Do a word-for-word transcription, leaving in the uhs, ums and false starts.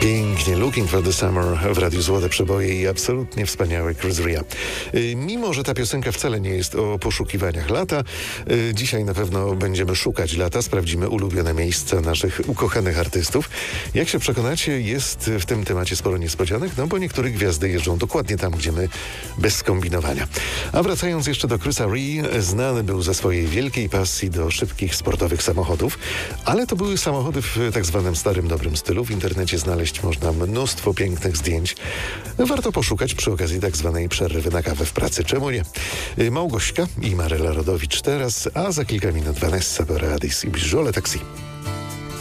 Pięknie, Looking for the Summer w Radiu Złote Przeboje i absolutnie wspaniały Chris Ria. Mimo, że ta piosenka wcale nie jest o poszukiwaniach lata, dzisiaj na pewno będziemy szukać lata, sprawdzimy ulubione miejsca naszych ukochanych artystów. Jak się przekonacie, jest w tym temacie sporo niespodzianek, no bo niektóre gwiazdy jeżdżą dokładnie tam, gdzie my, bez kombinowania. A wracając jeszcze do Chrisa Ria, znany był ze swojej wielkiej pasji do szybkich, sportowych samochodów, ale to były samochody w tak zwanym starym, dobrym stylu. W internecie znaleźć można mnóstwo pięknych zdjęć. Warto poszukać przy okazji tak zwanej przerwy na kawę w pracy. Czemu nie? Małgośka i Maryla Rodowicz teraz, a za kilka minut Vanessa Paradis i Bijole Taxi.